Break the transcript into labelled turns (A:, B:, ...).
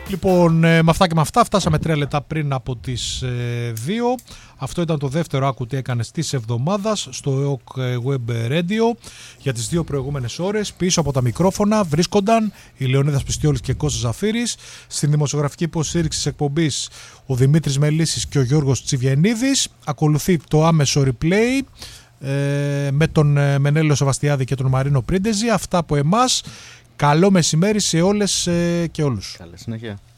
A: Λοιπόν, με αυτά και με αυτά φτάσαμε 3 λεπτά πριν από τις 2. Αυτό ήταν το δεύτερο άκου τι έκανες της εβδομάδας στο EOK Web Radio. Για τις 2 προηγούμενες ώρες πίσω από τα μικρόφωνα βρίσκονταν η Λεωνίδας Πιστιόλης και Κώστας Ζαφύρης. Στην δημοσιογραφική υποστήριξη της εκπομπής ο Δημήτρης Μελίσης και ο Γιώργος Τσιβιανίδης. Ακολουθεί το άμεσο replay με τον Μενέλο Σεβαστιάδη και τον Μαρίνο Πρίντεζη. Αυτά από εμάς. Καλό μεσημέρι σε όλες και όλους.
B: Καλή συνέχεια.